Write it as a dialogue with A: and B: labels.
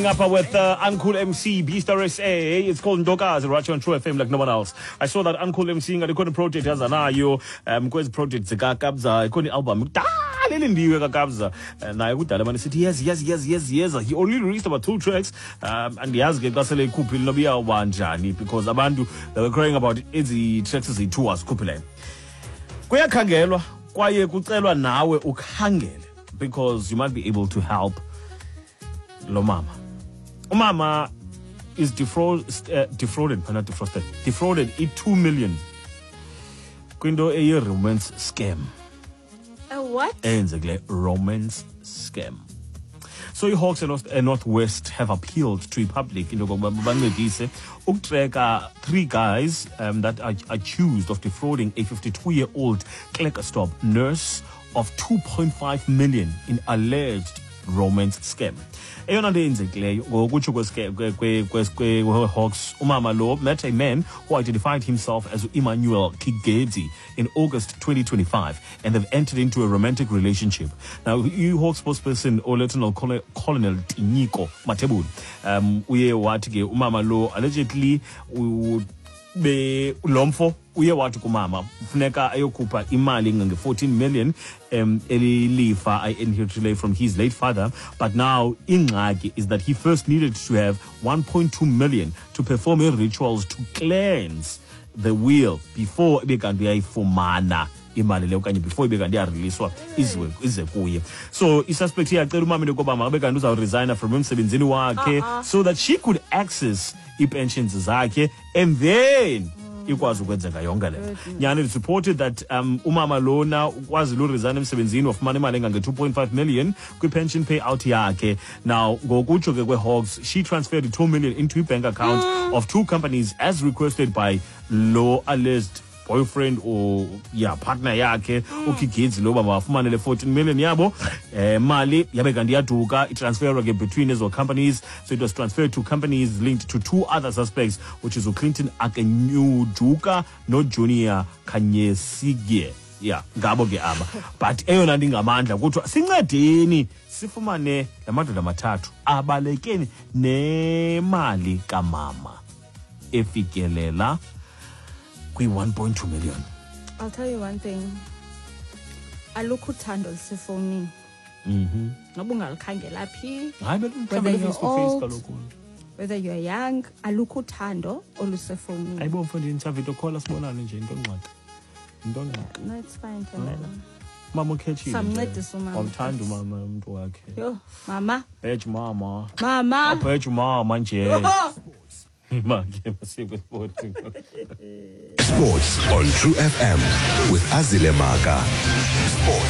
A: Up with Uncool MC, B-Star SA. It's called Ndokazi, right on True FM like no one else. I saw that Uncool MC got a project as an ayo, project Zika Kabza, a album. And I would tell him and said, yes. He only released about 2 tracks, and he has get Gasele Kupil Nobia one Jani because Abandu they were crying about it. The tracks is 2 hours Kupile. Kwaya Kangelwa, Kwaye Kutelwa nawe ukangele because you might be able to help Lomama. Umama is defrauded 2 million. Kwindo a romance scam.
B: A what?
A: Exactly, romance scam. So the Hawks and Northwest have appealed to the public in the 3 guys that are accused of defrauding a 52-year-old Cleckerstop nurse of 2.5 million in alleged romance scam. Eyona nto yenzekileyo ngokutsho Hawks, umama lo met a man who identified himself as Emmanuel Kigezi in August 2025, and they've entered into a romantic relationship. Now, Hawks spokesperson Lieutenant Colonel Tinyiko Matebul uye wathi ke umama lo allegedly be lomfo uye wathi kumama funeka ayokhupha imali nge-14 million elilifa I inherited from his late father, but now ingxaki is that he first needed to have 1.2 million to perform rituals to cleanse the will before bekanti uyayifumana imali le okanye before bekanti yareleaswa ize kuye. So isuspect iyacela umama into yokuba makabekanti uzawuresigna from emsebenzini wakhe so that she could access i-pensions zakhe and then ikwazi ukwenzeka yonke le. Nyani, it's reported that umama lona ukwazi lo resign emsebenzini wafumana imali engange 2.5 million kwi-pension payout yakhe. Now ngokutsho ke kwe-Hawks, she transferred 2 million into a bank account of 2 companies as requested by lo alleged boyfriend or partner yakhe uKigezi lo baba wafumana le 14 million yabo mali yabe kanti yaduka transfer between those companies. So it was transferred to companies linked to 2 other suspects, which is Clinton Akenyuduka no Junior Kanyesigie. Ngabo ke aba. But eyona ndingamandla kuthiwa sincedeni sifumane lamadoda amathathu abalekeni nemali kamama efikelela 1.2 million.
B: I'll tell you one thing. Alukho uthando lisefowunini. Noba ungalikhangela phi. Whether you're young, alukho uthando olusefowunini.
A: Ayibo mfondini Savito call sibonane nje into ncwadi.
B: No, it's fine, Kambela.
A: Mama ukhetshile.
B: Samncedisa umama.
A: Awuthanda umama umuntu wakhe.
B: Yo, mama.
A: Hedge mama.
B: Mama.
A: Hedge mama nje.
C: Sports on True FM with Azile Maka. Sports.